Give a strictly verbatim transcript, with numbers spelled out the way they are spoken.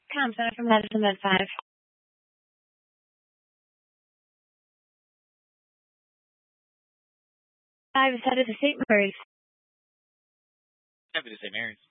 Com Center from Madison Med five. Five is headed to Saint Mary's. Happy to Saint Mary's.